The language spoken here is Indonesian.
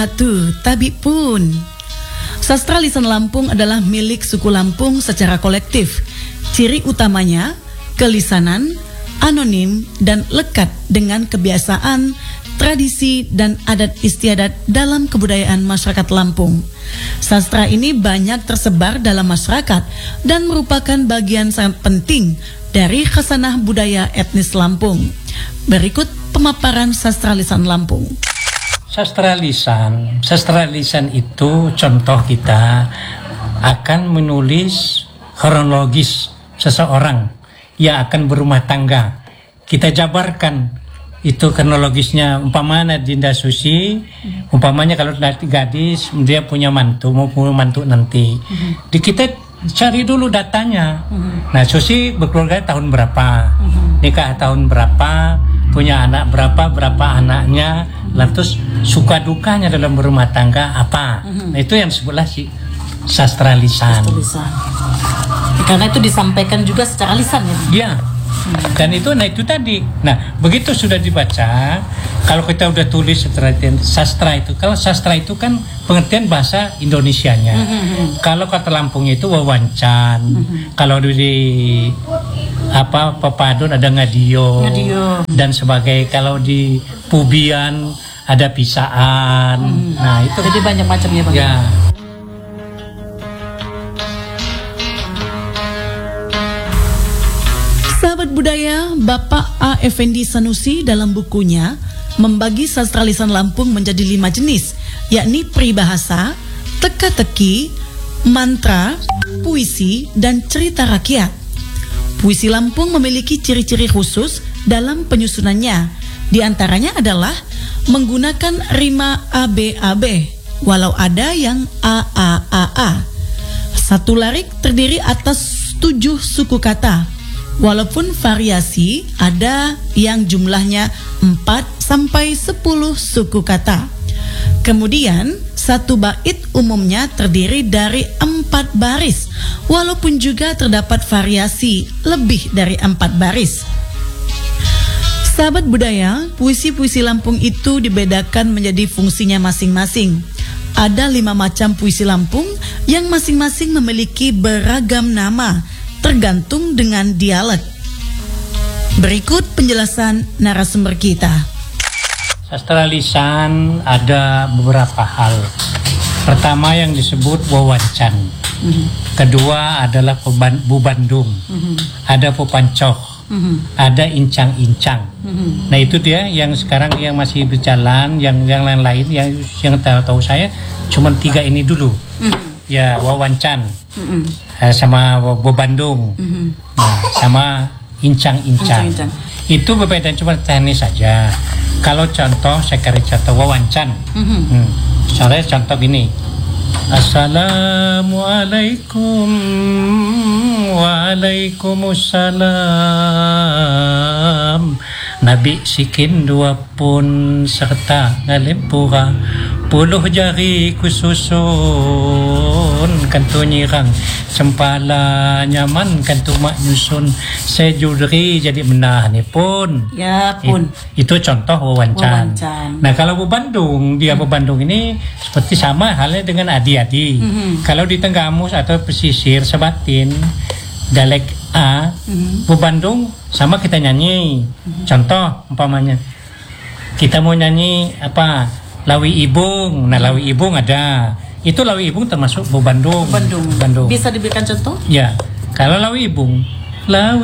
Tabib pun. Sastra lisan Lampung adalah milik suku Lampung secara kolektif. Ciri utamanya kelisanan, anonim, dan lekat dengan kebiasaan, tradisi, dan adat istiadat dalam kebudayaan masyarakat Lampung. Sastra ini banyak tersebar dalam masyarakat dan merupakan bagian sangat penting dari khasanah budaya etnis Lampung. Berikut pemaparan sastra lisan Lampung. Sastra lisan itu contoh kita akan menulis kronologis seseorang yang akan berumah tangga. Kita jabarkan itu kronologisnya, umpamanya Dinda Susi, umpamanya kalau nanti gadis dia punya mantu, mau punya mantu nanti. Di kita cari dulu datanya. Nah, Susi berkeluarga tahun berapa, nikah tahun berapa, punya anak berapa anaknya, lantas suka dukanya dalam berumah tangga apa. Nah, itu yang disebutlah sastra lisan. Karena itu disampaikan juga secara lisan ya. Iya. Dan itu, nah itu tadi. Nah, begitu sudah dibaca, kalau kita udah tulis sastra itu, kalau sastra itu kan pengertian bahasa Indonesianya. Kalau kata Lampungnya itu wawancan. Kalau di Pepadun ada ngadio. Dan sebagai kalau di Pubian ada pisaan. Nah, itu jadi banyak macamnya Bang. Ya. Sahabat budaya, Bapak A. Effendi Sanusi dalam bukunya membagi sastra lisan Lampung menjadi 5 jenis, yakni peribahasa, teka-teki, mantra, puisi, dan cerita rakyat. Puisi Lampung memiliki ciri-ciri khusus dalam penyusunannya. Di antaranya adalah menggunakan rima ABAB, walau ada yang AAAA. Satu larik terdiri atas 7 suku kata. Walaupun variasi ada yang jumlahnya 4 sampai 10 suku kata. Kemudian satu bait umumnya terdiri dari 4 baris, walaupun juga terdapat variasi lebih dari 4 baris. Sahabat budaya, puisi-puisi Lampung itu dibedakan menjadi fungsinya masing-masing. Ada 5 macam puisi Lampung yang masing-masing memiliki beragam nama, tergantung dengan dialek. Berikut penjelasan narasumber kita. Sastra lisan ada beberapa hal. Pertama yang disebut wawancan. Kedua adalah bubandung. Ada pepancoh. Ada incang-incang. Nah, itu dia yang sekarang yang masih berjalan. Yang lain-lain yang tahu saya cuma 3 ini dulu. Ya, wawancan. Sama bubandung. Nah, sama incang-incang. Itu berbeda, cuma teknis saja. Kalau contoh, saya kasih contoh wawancan. Misalnya contoh gini. Assalamualaikum waalaikumsalam. Nabi sikin 2 pun serta ngalempura 10 jari kususun kantu nyirang sempala nyaman kantu mak nyusun sejudri jadi menah ni pun. Ya pun. Itu contoh wawancan. Nah, kalau bubandung, dia bubandung ini seperti sama halnya dengan adi-adi. Kalau di Tenggamus atau pesisir Sebatin, dialek A, bubandung sama kita nyanyi. Contoh umpamanya kita mau nyanyi apa? Lawi Ibung. Nah, Lawi Ibung ada. Itu Lawi Ibung termasuk bubandung. Bisa diberikan contoh? Ya. Kalau Lawi Ibung,